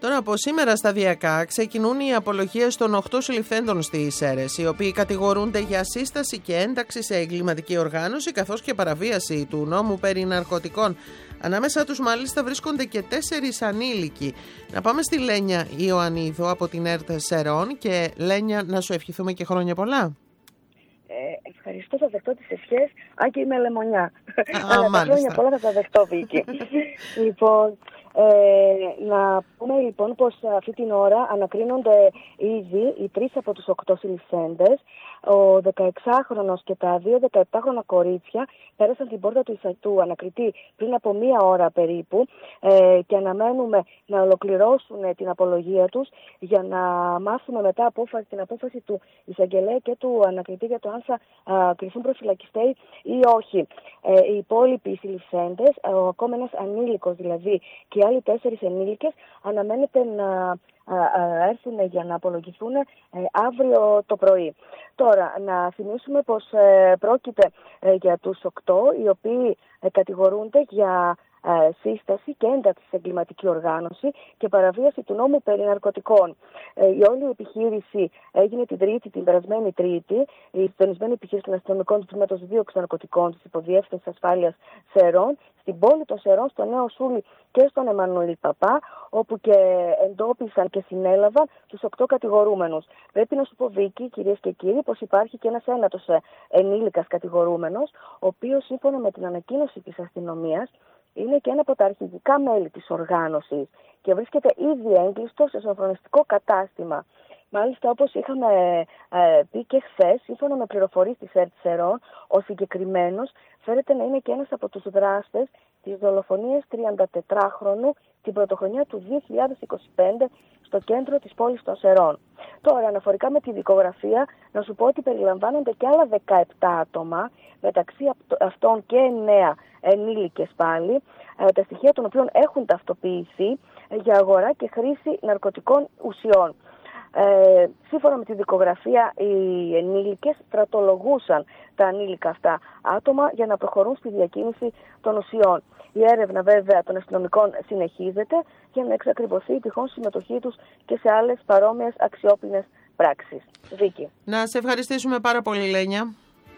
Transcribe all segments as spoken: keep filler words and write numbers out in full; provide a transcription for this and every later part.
Τώρα από σήμερα σταδιακά ξεκινούν οι απολογίες των οκτώ συλληφθέντων στις Σέρρες, οι οποίοι κατηγορούνται για σύσταση και ένταξη σε εγκληματική οργάνωση καθώς και παραβίαση του νόμου περί ναρκωτικών. Ανάμεσα τους μάλιστα βρίσκονται και τέσσερις ανήλικοι. Να πάμε στη Λένια Ιωαννίδου από την ΕΡΤ Σερών και Λένια, να σου ευχηθούμε και χρόνια πολλά. Ε, ευχαριστώ, θα δεχτώ τις ευχές, αν και είμαι λεμονιά. Α, Αλλά τα χρόνια πολλά θα τα δεχτώ, Βίκη. Λοιπόν, ε, να πούμε λοιπόν πως αυτή την ώρα ανακρίνονται ήδη οι τρεις από τους οκτώ συλληφθέντες. Ο δεκαεξάχρονος και τα δύο δεκαεπτάχρονα κορίτσια πέρασαν την πόρτα του, του ανακριτή πριν από μία ώρα περίπου ε, και αναμένουμε να ολοκληρώσουν την απολογία τους για να μάθουμε μετά απόφαση, την απόφαση του εισαγγελέα και του ανακριτή για το αν θα κρυφθούν προφυλακιστέοι ή όχι. Ε, οι υπόλοιποι συλληφθέντες, ο ακόμα ένας ανήλικος δηλαδή και οι άλλοι τέσσερις ενήλικες, αναμένεται να έρθουν για να απολογηθούν ε, αύριο το πρωί. Τώρα, να θυμίσουμε πως ε, πρόκειται ε, για τους οκτώ, οι οποίοι ε, κατηγορούνται για ε, σύσταση και ένταξη σε εγκληματική οργάνωση και παραβίαση του νόμου περί ναρκωτικών. Ε, η όλη επιχείρηση έγινε την Τρίτη, την περασμένη Τρίτη, η συντονισμένη επιχείρηση των αστυνομικών του τμήματος δίωξης ναρκωτικών της Υποδιεύθυνσης Ασφάλειας Σερών, στην πόλη των Σερών, στο Νέο Σούλι και στον Εμμανουήλ Παπά, όπου και εντόπισαν και συνέλαβαν τους οκτώ κατηγορούμενους. Πρέπει να σου πω, Βίκη, κυρίες και κύριοι, πως υπάρχει και ένας ένατος ενήλικας κατηγορούμενος, ο οποίος σύμφωνα με την ανακοίνωση της αστυνομίας είναι και ένα από τα αρχηγικά μέλη της οργάνωσης και βρίσκεται ήδη έγκλειστο σε σοφρονιστικό κατάστημα. Μάλιστα, όπως είχαμε ε, πει και χθες, σύμφωνα με πληροφορίες της ΕΡΤ Σερών, ο συγκεκριμένος φέρεται να είναι και ένας από τους δράστες της δολοφονίας τριαντατετράχρονου την πρωτοχρονιά του δύο χιλιάδες είκοσι πέντε στο κέντρο της πόλης των Σερών. Τώρα, αναφορικά με τη δικογραφία, να σου πω ότι περιλαμβάνονται και άλλα δεκαεπτά άτομα, μεταξύ αυτών και εννέα ενήλικες πάλι, τα στοιχεία των οποίων έχουν ταυτοποιηθεί για αγορά και χρήση ναρκωτικών ουσιών. Ε, σύμφωνα με τη δικογραφία, οι ενήλικες στρατολογούσαν τα ανήλικα αυτά άτομα για να προχωρούν στη διακίνηση των ουσιών. Η έρευνα βέβαια των αστυνομικών συνεχίζεται για να εξακριβωθεί η τυχόν συμμετοχή τους και σε άλλες παρόμοιες αξιόπινες πράξεις. Βίκη. Να σε ευχαριστήσουμε πάρα πολύ, Λένια.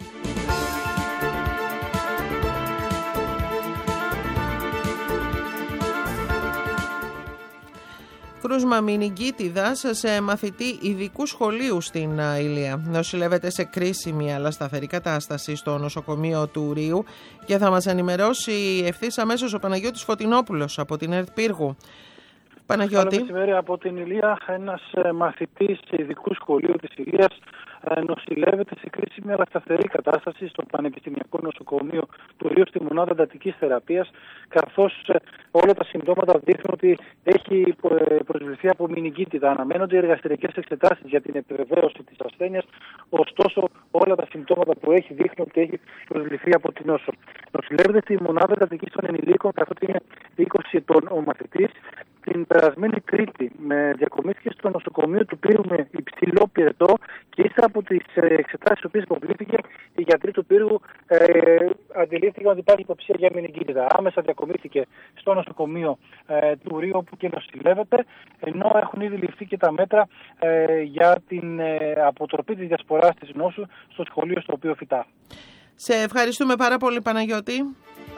Κρούσμα μηνυγκίτιδας σε μαθητή ειδικού σχολείου στην Ηλία. Νοσηλεύεται σε κρίσιμη αλλά σταθερή κατάσταση στο νοσοκομείο του Ρίου και θα μας ενημερώσει ευθύς αμέσως ο Παναγιώτης Φωτεινόπουλος από την ΕΡΤ Πύργου. Παναγιώτη. Καλό μεσημέρι από την Ηλία. Ένας μαθητής ειδικού σχολείου της Ηλίας νοσηλεύεται σε κρίσιμη αλλά σταθερή κατάσταση στο Πανεπιστημιακό Νοσοκομείο του Ρίου στη μονάδα εντατικής θεραπείας, καθώς όλα τα συμπτώματα δείχνουν ότι έχει προσβληθεί από μηνυγκίτιδα. Αναμένονται οι εργαστηριακές εξετάσεις για την επιβεβαίωση της ασθένειας, ωστόσο όλα τα συμπτώματα που έχει δείχνουν ότι έχει προσβληθεί από την νόσο. Νοσηλεύεται στη μονάδα εντατικής των ενηλίκων, καθότι είναι είκοσι ετών ο μαθητής. Την περασμένη Τρίτη με διακομίστηκε στο νοσοκομείο του Πύργου με υψηλό πυρετό και ύστερα από τις εξετάσεις που υποβλήθηκε, οι γιατροί του Πύργου ε, αντιλήφθηκαν ότι υπάρχει υποψία για μηνυγκίτιδα. Άμεσα διακομίστηκε στο νοσοκομείο ε, του Ρίου, όπου και νοσηλεύεται, ενώ έχουν ήδη ληφθεί και τα μέτρα ε, για την ε, αποτροπή της διασποράς της νόσου στο σχολείο στο οποίο φοιτά. Σε ευχαριστούμε πάρα πολύ, Παναγιώτη.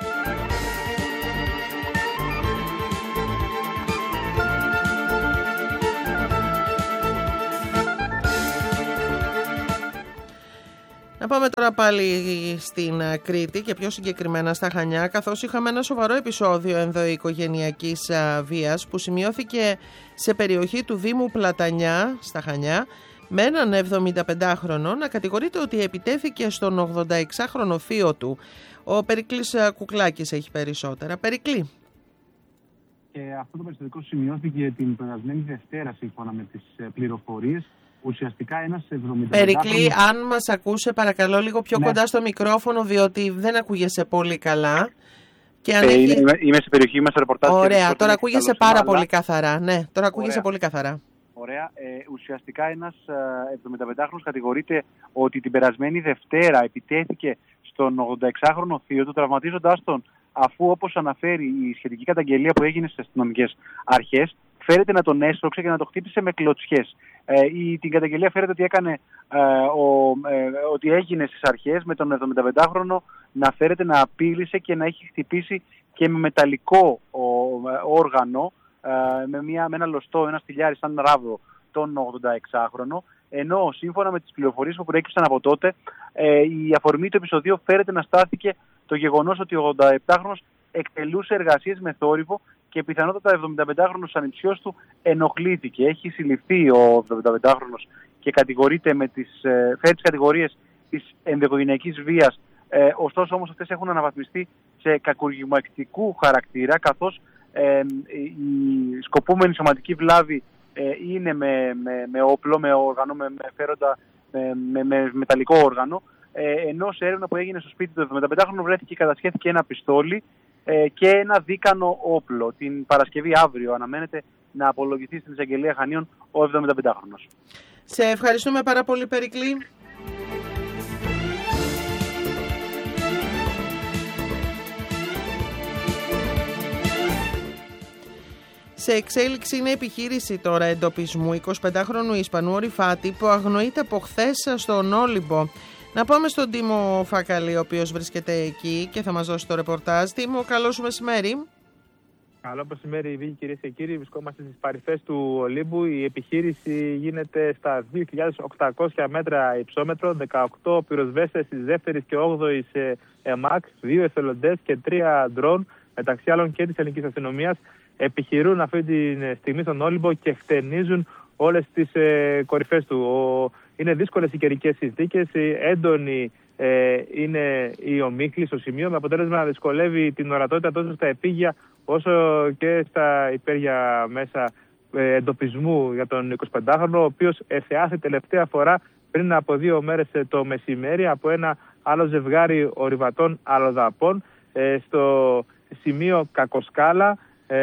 Να πάμε τώρα πάλι στην Κρήτη και πιο συγκεκριμένα στα Χανιά, καθώς είχαμε ένα σοβαρό επεισόδιο ενδοοικογενειακής βίας που σημειώθηκε σε περιοχή του Δήμου Πλατανιά στα Χανιά με έναν εβδομηνταπεντάχρονο να κατηγορείται ότι επιτέθηκε στον ογδονταεξάχρονο θείο του. Ο Περικλής Κουκλάκης έχει περισσότερα. Περικλή. Και αυτό το περιστατικό σημειώθηκε την περασμένη Δευτέρα, σύμφωνα με τις πληροφορίες. Ουσιαστικά ένας εβδομηνταπεντάχρονος... Περικλή, αν μας ακούσε παρακαλώ λίγο πιο ναι. κοντά στο μικρόφωνο, διότι δεν ακούγεσαι πολύ καλά. Και αν ε, έχει... είμαι, είμαι σε περιοχή, είμαι σε ρεπορτάζ. Ωραία, τώρα ακούγεσαι πάρα αλλά... πολύ καθαρά. Ναι, τώρα ακούγεσαι Ωραία. πολύ καθαρά. Ωραία. Ε, ουσιαστικά ένας εβδομηνταπεντάχρονος κατηγορείται ότι την περασμένη Δευτέρα επιτέθηκε στον ογδονταεξάχρονο θείο του, τραυματίζοντάς τον, αφού όπως αναφέρει η σχετική καταγγελία που έγινε στις αστυνομικές αρχές, φέρεται να τον έσρωξε και να το χτύπησε με κλωτσιές. Ε, η, την καταγγελία φέρεται ότι, έκανε, ε, ο, ε, ότι έγινε στις αρχές με τον εβδομηνταπεντάχρονο να φέρεται να απείλησε και να έχει χτυπήσει και με μεταλλικό ο, όργανο, ε, με, μια, με ένα λωστό, ένα στυλιάρι σαν ράβδο, τον ογδονταεξάχρονο, ενώ σύμφωνα με τις πληροφορίες που προέκυψαν από τότε, ε, η αφορμή του επεισοδίου φέρεται να στάθηκε το γεγονός ότι ο ογδονταεπτάχρονος εκτελούσε εργασίες με θόρυβο και πιθανότατα ο εβδομηνταπεντάχρονος ανιψιός του ενοχλήθηκε. Έχει συλληφθεί ο εβδομηνταπεντάχρονος και κατηγορείται με τις, ε, φέρει τις κατηγορίες της ενδοοικογενειακής βίας. Ε, ωστόσο όμως αυτές έχουν αναβαθμιστεί σε κακουργηματικού χαρακτήρα, καθώς ε, η σκοπούμενη σωματική βλάβη ε, είναι με, με, με όπλο, με όργανο, με, με, φέροντα, με, με, με μεταλλικό όργανο, ε, ενώ σε έρευνα που έγινε στο σπίτι του εβδομηνταπεντάχρονου βρέθηκε και κατασχέθηκε ένα πιστόλι ε, και ένα δίκανο όπλο. Την Παρασκευή αύριο αναμένεται να απολογηθεί στην εισαγγελία Χανίων ο εβδομηνταπεντάχρονος. Σε ευχαριστούμε πάρα πολύ, Περικλή. Σε εξέλιξη είναι επιχείρηση τώρα εντοπισμού εικοσιπεντάχρονου Ισπανού ορειφάτη που αγνοείται από χθες στον Όλυμπο. Να πάμε στον Τίμο Φακαλή, ο οποίος βρίσκεται εκεί και θα μας δώσει το ρεπορτάζ. Τίμο, καλό σου μεσημέρι. Καλό μεσημέρι, Βίκη, κυρίες και κύριοι. Βρισκόμαστε στις παρυφές του Ολύμπου. Η επιχείρηση γίνεται στα δύο χιλιάδες οκτακόσια μέτρα υψόμετρο, δεκαοκτώ πυροσβέστες της δεύτερης και όγδοης ΕΜΑΚ, δύο εθελοντές και τρία ντρόν, μεταξύ άλλων και της ελληνικής αστυνομίας, επιχειρούν αυτή τη στιγμή στον Όλυμπο και χτενίζουν όλες τις ε, κορυφές του. Ο, είναι δύσκολες οι καιρικές συνθήκες, έντονη ε, είναι η ομίχλη στο σημείο, με αποτέλεσμα να δυσκολεύει την ορατότητα τόσο στα επίγεια όσο και στα υπέρια μέσα ε, εντοπισμού για τον εικοσιπεντάχρονο, ο οποίος εθεάθη τελευταία φορά πριν από δύο μέρες το μεσημέρι από ένα άλλο ζευγάρι ορειβατών αλλοδαπών ε, στο σημείο Κακοσκάλα,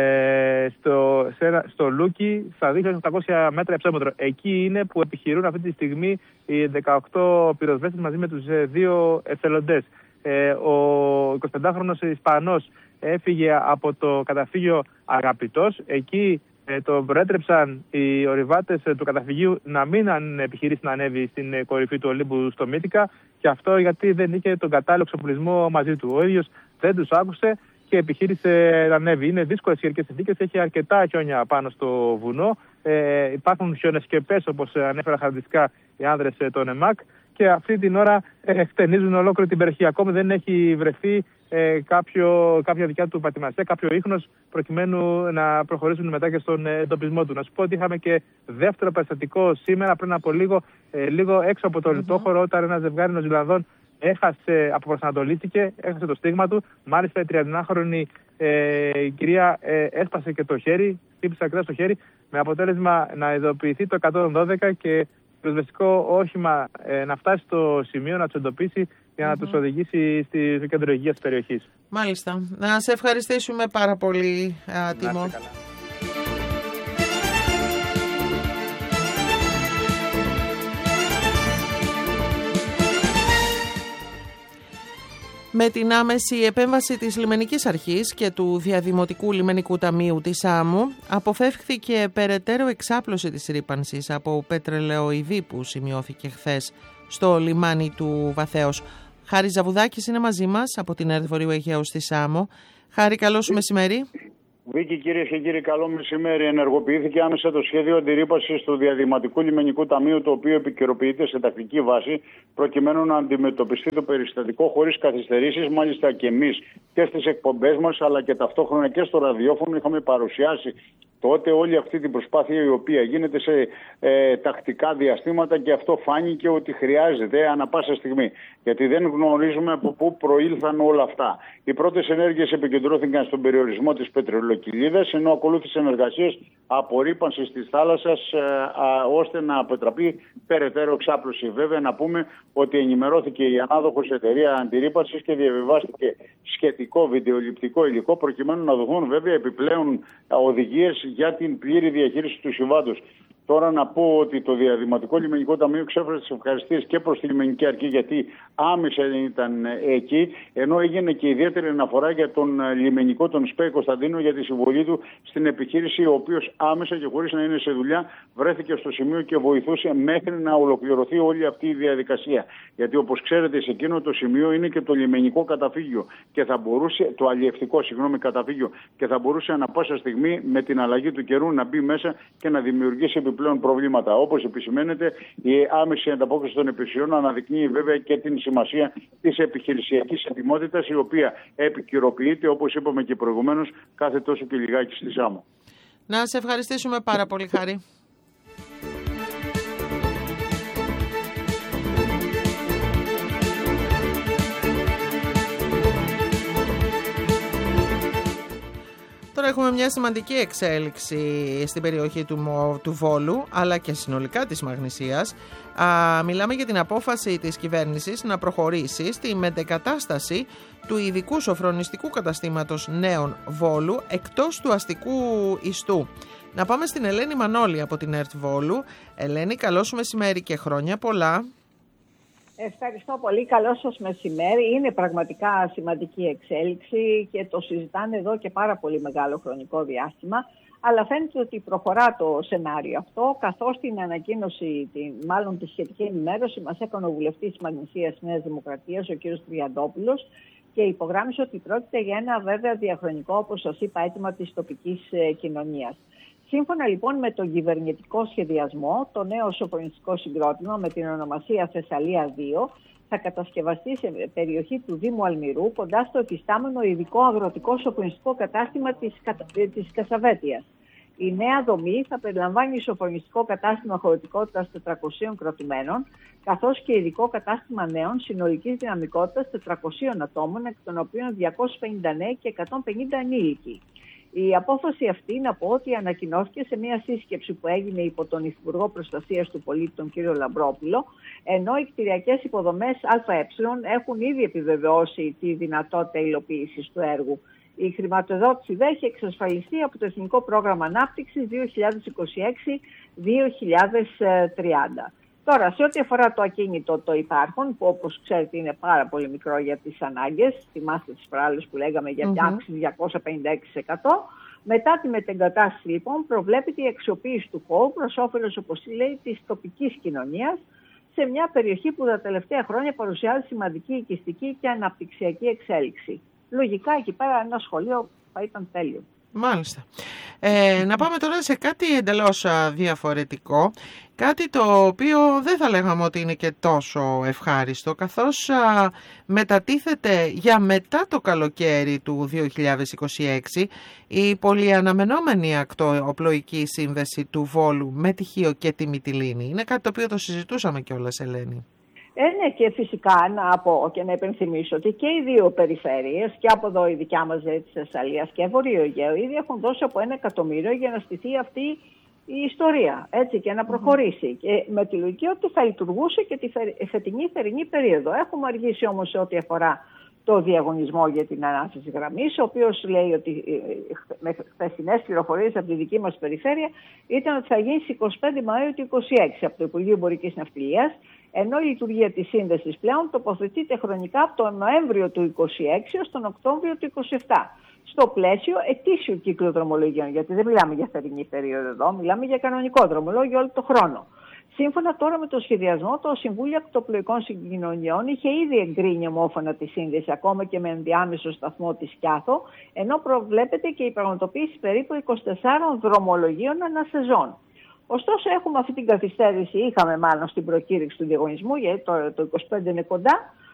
Ε, στο, σε, στο Λούκι, στα δύο χιλιάδες οκτακόσια μέτρα υψόμετρο. Εκεί είναι που επιχειρούν αυτή τη στιγμή οι δεκαοκτώ πυροσβέστες μαζί με τους δύο εθελοντές. Ε, ο εικοσιπεντάχρονος Ισπανός έφυγε από το καταφύγιο Αγαπητός. Εκεί ε, το προέτρεψαν οι ορειβάτες του καταφυγίου να μην επιχειρήσει να ανέβει στην κορυφή του Ολύμπου στο Μύτικα, και αυτό γιατί δεν είχε τον κατάλληλο εξοπλισμό μαζί του. Ο ίδιος δεν τους άκουσε και επιχείρησε να ανέβει. Είναι δύσκολες καιρικές συνθήκες, έχει αρκετά χιόνια πάνω στο βουνό. Ε, υπάρχουν χιονεσκεπές, όπως ανέφερα χαρακτηριστικά οι άνδρες των ΕΜΑΚ, και αυτή την ώρα ε, χτενίζουν ολόκληρη την περιοχή. Ακόμη δεν έχει βρεθεί ε, κάποιο, κάποια δικιά του πατημασία, κάποιο ίχνος, προκειμένου να προχωρήσουν μετά και στον εντοπισμό του. Να σου πω ότι είχαμε και δεύτερο περιστατικό σήμερα, πριν από λίγο, ε, λίγο έξω από το mm-hmm. λιτόχωρο, όταν ένα ζευγάρι Νοζηλανδών έχασε, αποπροσανατολίστηκε, έχασε το στίγμα του. Μάλιστα η τριαντινάχρονη ε, η κυρία ε, έσπασε και το χέρι, χτύπησε αρκετά στο χέρι, με αποτέλεσμα να ειδοποιηθεί το εκατόν δώδεκα και το πυροσβεστικό όχημα ε, να φτάσει στο σημείο, να τους εντοπίσει για να mm-hmm. τους οδηγήσει στη, στο κέντρο υγείας της περιοχής. Μάλιστα. Να σε ευχαριστήσουμε πάρα πολύ, α, Τίμο. Με την άμεση επέμβαση της Λιμενικής Αρχής και του Διαδημοτικού Λιμενικού Ταμείου της άμμου, αποφεύχθηκε περαιτέρω εξάπλωση της ρύπανσης από πετρελαιοειδή που σημειώθηκε χθες στο λιμάνι του Βαθέως. Χάρη Ζαβουδάκης είναι μαζί μας από την ΕΡΤ Βορείου Αιγαίου στη Σάμο. Χάρη, καλό σου μεσημέρι. Βίκη, κυρίες και κύριοι, καλό μεσημέρι. Ενεργοποιήθηκε άμεσα το σχέδιο αντιρρήπανσης του Διαδηματικού Λιμενικού Ταμείου, το οποίο επικαιροποιείται σε τακτική βάση, προκειμένου να αντιμετωπιστεί το περιστατικό χωρίς καθυστερήσεις. Μάλιστα και εμείς και στις εκπομπές μας, αλλά και ταυτόχρονα και στο ραδιόφωνο, είχαμε παρουσιάσει τότε όλη αυτή την προσπάθεια, η οποία γίνεται σε ε, τακτικά διαστήματα, και αυτό φάνηκε ότι χρειάζεται ανα πάσα στιγμή. Γιατί δεν γνωρίζουμε από πού προήλθαν όλα αυτά. Οι πρώτες ενέργειες επικεντρώθηκαν στον περιορισμό της πετρελοκυλίδας, ενώ ακολούθησαν εργασίες απορρίπανσης της θάλασσας, ε, α, ώστε να αποτραπεί περαιτέρω εξάπλωση. Βέβαια, να πούμε ότι ενημερώθηκε η ανάδοχος εταιρεία αντιρρήπανσης και διαβιβάστηκε σχετικό βιντεοληπτικό υλικό, προκειμένου να δοθούν βέβαια επιπλέον οδηγίες για την πλήρη διαχείριση του συμβάντος. Τώρα να πω ότι το Διαδηματικό Λιμενικό Ταμείο εξέφρασε τις ευχαριστίες και προς τη Λιμενική Αρχή, γιατί άμεσα ήταν εκεί, ενώ έγινε και ιδιαίτερη αναφορά για τον λιμενικό, τον ΣΠΕ Κωνσταντίνο, για τη συμβολή του στην επιχείρηση, ο οποίος άμεσα και χωρίς να είναι σε δουλειά βρέθηκε στο σημείο και βοηθούσε μέχρι να ολοκληρωθεί όλη αυτή η διαδικασία. Γιατί όπως ξέρετε, σε εκείνο το σημείο είναι και το λιμενικό καταφύγιο και θα μπορούσε, το αλλιευτικό συγγνώμη καταφύγιο, και θα μπορούσε ανα πάσα στιγμή με την αλλαγή του καιρού να μπει μέσα και να δημιουργήσει πλέον προβλήματα. Όπως επισημαίνεται, η άμεση ανταπόκριση των υπηρεσιών αναδεικνύει βέβαια και την σημασία της επιχειρησιακής ετοιμότητας, η οποία επικυροποιείται, όπως είπαμε και προηγουμένως, κάθε τόσο και λιγάκι στη Σάμο. Να σε ευχαριστήσουμε πάρα πολύ, Χάρη. Τώρα έχουμε μια σημαντική εξέλιξη στην περιοχή του, του Βόλου, αλλά και συνολικά της Μαγνησίας. Α, μιλάμε για την απόφαση της κυβέρνησης να προχωρήσει στη μετεγκατάσταση του ειδικού σοφρονιστικού καταστήματος Νέων Βόλου εκτός του αστικού ιστού. Να πάμε στην Ελένη Μανώλη από την ΕΡΤ Βόλου. Ελένη, καλό σου μεσημέρι και χρόνια πολλά. Ευχαριστώ πολύ. Καλό σας μεσημέρι. Είναι πραγματικά σημαντική εξέλιξη και το συζητάνε εδώ και πάρα πολύ μεγάλο χρονικό διάστημα. Αλλά φαίνεται ότι προχωρά το σενάριο αυτό, καθώς την ανακοίνωση, την, μάλλον τη σχετική ενημέρωση, μας έκανε ο βουλευτής της Μαγνησίας Νέας Δημοκρατίας, ο κ. Τριαντόπουλος, και υπογράμμισε ότι πρόκειται για ένα βέβαια διαχρονικό, όπως σας είπα, αίτημα της τοπικής ε, κοινωνίας. Σύμφωνα λοιπόν με τον κυβερνητικό σχεδιασμό, το νέο σοφρονιστικό συγκρότημα με την ονομασία Θεσσαλία δύο θα κατασκευαστεί σε περιοχή του Δήμου Αλμυρού, κοντά στο εφιστάμενο ειδικό αγροτικό σοφρονιστικό κατάστημα της, της Κασαβέτειας. Η νέα δομή θα περιλαμβάνει σοφρονιστικό κατάστημα χωρητικότητας τετρακοσίων κρατουμένων, καθώς και ειδικό κατάστημα νέων συνολικής δυναμικότητας τετρακοσίων ατόμων, εκ των οποίων διακόσιοι πενήντα νέοι και εκατόν πενήντα ενήλικοι. Η απόφαση αυτή, να πω ότι ανακοινώθηκε σε μια σύσκεψη που έγινε υπό τον Υφυπουργό Προστασίας του Πολίτη, τον κύριο Λαμπρόπουλο, ενώ οι κτηριακές υποδομές ΑΕ έχουν ήδη επιβεβαιώσει τη δυνατότητα υλοποίησης του έργου. Η χρηματοδότηση δε έχει εξασφαλιστεί από το Εθνικό Πρόγραμμα Ανάπτυξης δύο χιλιάδες είκοσι έξι με δύο χιλιάδες τριάντα. Τώρα, σε ό,τι αφορά το ακίνητο το υπάρχον, που όπως ξέρετε είναι πάρα πολύ μικρό για τις ανάγκες, θυμάστε τις προάλλες που λέγαμε για την αύξηση mm-hmm. διακόσια πενήντα έξι τοις εκατό, μετά τη μετεγκατάσταση λοιπόν προβλέπεται η αξιοποίηση του χώρου προς όφελος, όπως λέει, της τοπικής κοινωνίας, σε μια περιοχή που τα τελευταία χρόνια παρουσιάζει σημαντική οικιστική και αναπτυξιακή εξέλιξη. Λογικά εκεί πέρα ένα σχολείο θα ήταν τέλειο. Μάλιστα. Ε, να πάμε τώρα σε κάτι εντελώς διαφορετικό, κάτι το οποίο δεν θα λέγαμε ότι είναι και τόσο ευχάριστο, καθώς α, μετατίθεται για μετά το καλοκαίρι του δύο χιλιάδες είκοσι έξι η πολυαναμενόμενη ακτοπλοϊκή σύνδεση του Βόλου με Τυχείο και τη Μυτιλήνη. Είναι κάτι το οποίο το συζητούσαμε κιόλας, Ελένη. Ε, ναι, και φυσικά να πω και να υπενθυμίσω ότι και οι δύο περιφέρειες, και από εδώ η δικιά μας της Θεσσαλίας και Βορείο Αιγαίο, ήδη έχουν δώσει από ένα εκατομμύριο για να στηθεί αυτή η ιστορία, έτσι, και να προχωρήσει. Mm-hmm. Και με τη λογική ότι θα λειτουργούσε και τη φετινή θερινή περίοδο. Έχουμε αργήσει όμως σε ό,τι αφορά το διαγωνισμό για την ανάθεση γραμμής, ο οποίος λέει ότι με χθεσινές πληροφορίες από τη δική μας περιφέρεια ήταν ότι θα γίνει στις εικοστή πέμπτη Μαΐου του είκοσι έξι από το Υπουργείο Εμπορικής Ναυτιλίας, ενώ η λειτουργία της σύνδεσης πλέον τοποθετείται χρονικά από τον Νοέμβριο του είκοσι έξι έως τον Οκτώβριο του είκοσι επτά, στο πλαίσιο ετήσιου κύκλου δρομολογίων, γιατί δεν μιλάμε για θερινή περίοδο εδώ, μιλάμε για κανονικό δρομολόγιο όλο τον χρόνο. Σύμφωνα τώρα με το σχεδιασμό, το Συμβούλιο Ακτοπλοϊκών Συγκοινωνιών είχε ήδη εγκρίνει ομόφωνα τη σύνδεση, ακόμα και με ενδιάμεσο σταθμό τη Σκιάθο, ενώ προβλέπεται και η πραγματοποίηση περίπου είκοσι τεσσάρων δρομολογίων ανά σεζόν. Ωστόσο, έχουμε αυτή την καθυστέρηση, είχαμε μάλλον στην προκήρυξη του διαγωνισμού, γιατί το, το είκοσι πέντε είναι κοντά,